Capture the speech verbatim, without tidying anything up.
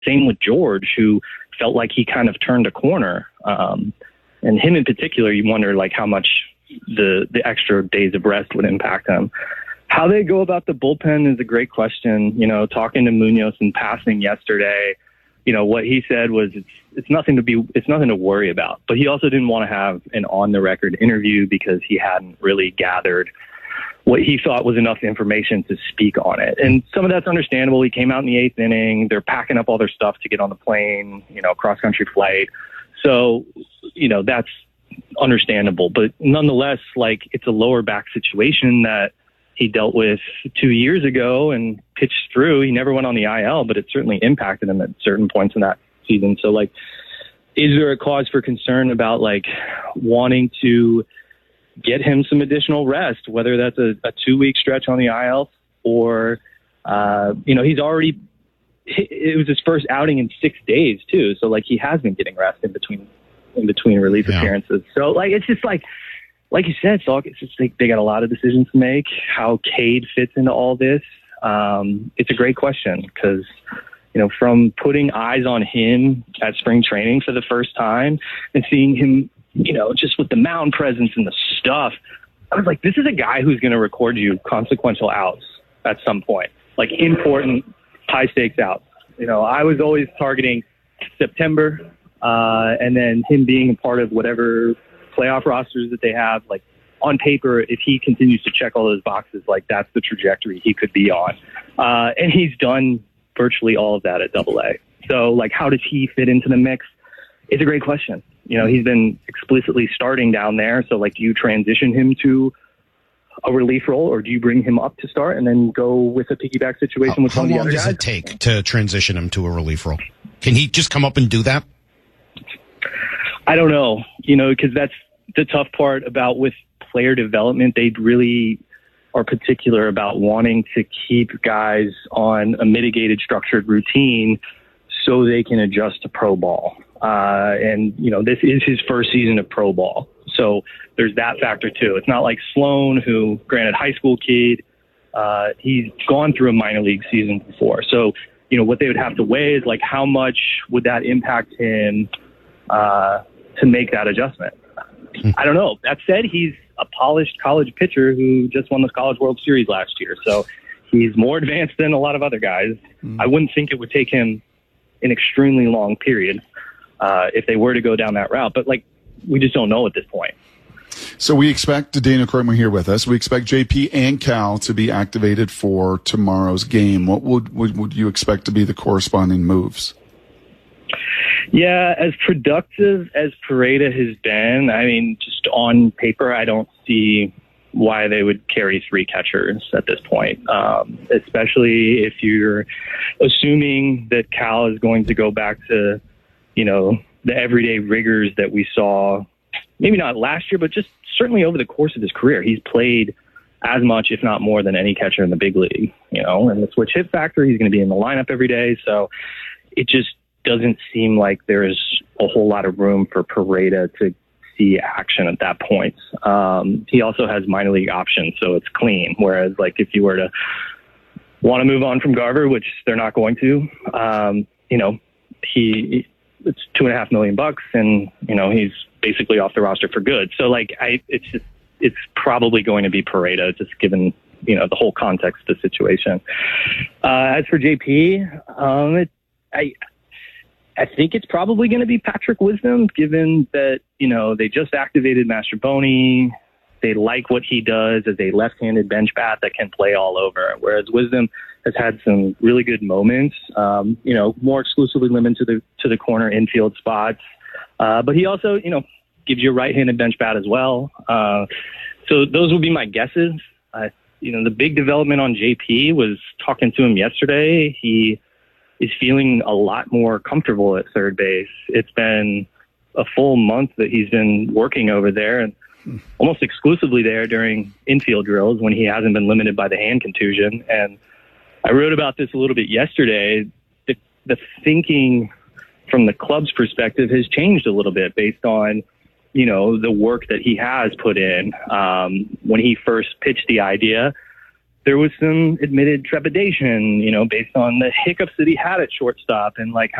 Same with George, who felt like he kind of turned a corner. Um, and him in particular, you wonder like how much the, the extra days of rest would impact him. How they go about the bullpen is a great question. You know, talking to Munoz in passing yesterday, you know, what he said was it's it's nothing to be it's nothing to worry about. But he also didn't want to have an on the record interview because he hadn't really gathered what he thought was enough information to speak on it. And some of that's understandable. He came out in the eighth inning. They're packing up all their stuff to get on the plane, you know, cross country flight. So, you know, that's understandable. But nonetheless, like, it's a lower back situation that he dealt with two years ago and pitched through. He never went on the I L, but it certainly impacted him at certain points in that season. So, like, is there a cause for concern about, like, wanting to get him some additional rest, whether that's a, a two-week stretch on the I L or, uh, you know, he's already – it was his first outing in six days too. So, like, he has been getting rest in between in between relief yeah. appearances. So, like, it's just like – like you said, Salk, it's just like they got a lot of decisions to make. How Cade fits into all this, um, it's a great question because, you know, from putting eyes on him at spring training for the first time and seeing him, you know, just with the mound presence and the stuff, I was like, this is a guy who's going to record you consequential outs at some point, like important high stakes outs. You know, I was always targeting September uh, and then him being a part of whatever playoff rosters that they have. Like, on paper, if he continues to check all those boxes, like, that's the trajectory he could be on. Uh, and he's done virtually all of that at Double A. So, like, how does he fit into the mix? It's a great question. You know, he's been explicitly starting down there. So, like, do you transition him to a relief role, or do you bring him up to start and then go with a piggyback situation how, with some of the other guys? How long does it take to transition him to a relief role? Can he just come up and do that? I don't know, you know, because that's the tough part about with player development. They really are particular about wanting to keep guys on a mitigated, structured routine so they can adjust to pro ball. Uh, and, you know, this is his first season of pro ball. So there's that factor, too. It's not like Sloan, who, granted, high school kid, uh, he's gone through a minor league season before. So, you know, what they would have to weigh is, like, how much would that impact him uh, to make that adjustment? Hmm. I don't know. That said, he's a polished college pitcher who just won the College World Series last year. So he's more advanced than a lot of other guys. Hmm. I wouldn't think it would take him an extremely long period uh, if they were to go down that route. But, like, we just don't know at this point. So we expect Dana Kramer here with us. We expect J P and Cal to be activated for tomorrow's game. What would, would, would you expect to be the corresponding moves? Yeah, as productive as Pareda has been, I mean, just on paper, I don't see why they would carry three catchers at this point, um, especially if you're assuming that Cal is going to go back to, you know, the everyday rigors that we saw, maybe not last year, but just certainly over the course of his career. He's played as much, if not more, than any catcher in the big league, you know, and the switch hit factor, he's going to be in the lineup every day. So it just doesn't seem like there's a whole lot of room for Pareda to see action at that point. Um, he also has minor league options, so it's clean. Whereas, like, if you were to want to move on from Garver, which they're not going to, um, you know, he it's two and a half million bucks, and you know he's basically off the roster for good. So, like, I, it's just it's probably going to be Pareda, just given you know the whole context of the situation. Uh, as for J P, um, it, I. I think it's probably going to be Patrick Wisdom, given that, you know, they just activated Mastrobuoni. They like what he does as a left-handed bench bat that can play all over, whereas Wisdom has had some really good moments, um, you know, more exclusively limited to the to the corner infield spots. Uh, but he also, you know, gives you a right-handed bench bat as well. Uh, so those would be my guesses. Uh, you know, the big development on J P was talking to him yesterday. He is feeling a lot more comfortable at third base. It's been a full month that he's been working over there and almost exclusively there during infield drills when he hasn't been limited by the hand contusion. And I wrote about this a little bit yesterday. The, the thinking from the club's perspective has changed a little bit based on, you know, the work that he has put in. Um, when he first pitched the idea, there was some admitted trepidation, you know, based on the hiccups that he had at shortstop and like